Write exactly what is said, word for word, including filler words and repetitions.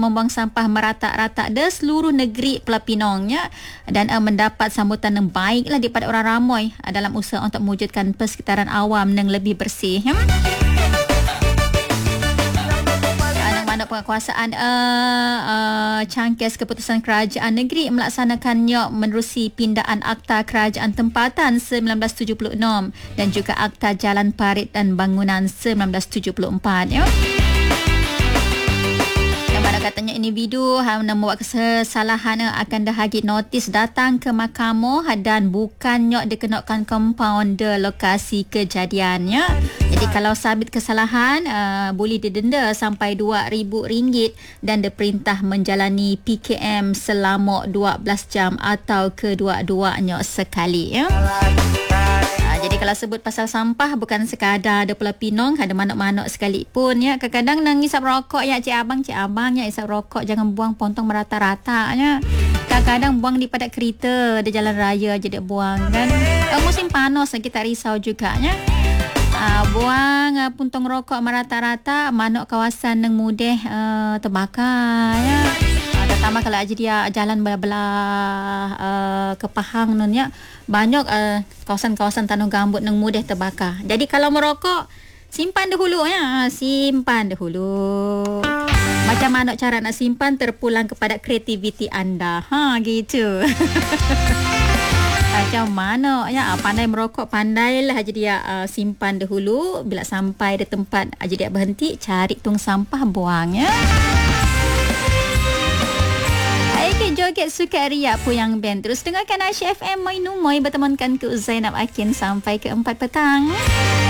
membuang sampah merata-rata di seluruh negeri Pulau Pinangnya dan uh, mendapat sambutan yang baiklah daripada orang ramai uh, dalam usaha untuk mewujudkan persekitaran awam yang lebih bersih. Hmm? Mana penguasaan uh, uh, cangkes keputusan kerajaan negeri melaksanakannya menerusi pindaan Akta Kerajaan Tempatan seribu sembilan ratus tujuh puluh enam dan juga Akta Jalan Parit dan Bangunan seribu sembilan ratus tujuh puluh empat. Ya. Mana katanya individu yang membuat kesalahan akan dahagi notis datang ke mahkamah dan bukannya dikenakan kompaun de lokasi kejadiannya. Jadi kalau sabit kesalahan uh, boleh didenda sampai dua ribu ringgit dan diperintah menjalani P K M selama dua belas jam atau kedua-duanya sekali. Ya. Jadi kalau sebut pasal sampah bukan sekadar ada Pulau Pinang, ada mana-mana sekalipun ya. Kadang-kadang nang isap rokok ya cik abang, cik abang ya isap rokok jangan buang pontong merata-rata ya. Kadang-kadang buang di padat kereta, di jalan raya je dia buang kan. Uh, musim panas kita risau juga ya. Uh, buang uh, puntong rokok merata-rata, mana kawasan yang mudah uh, terbakar ya. Terutama kalau aja dia jalan belah uh, ke Pahang nun ya, banyak uh, kawasan-kawasan tanah gambut yang mudah terbakar. Jadi kalau merokok simpan dahulu ya, simpan dahulu. Macam mana cara nak simpan terpulang kepada kreativiti anda. Ha gitu. Macam mana ya, pandai merokok pandailah aja dia uh, simpan dahulu, bila sampai di tempat aja dia berhenti cari tong sampah buang ya. Joget suka riak Puyang Band. Terus dengarkan Aisyah F M Moi Numoy bertemankan ke Zainab Akin sampai ke empat petang.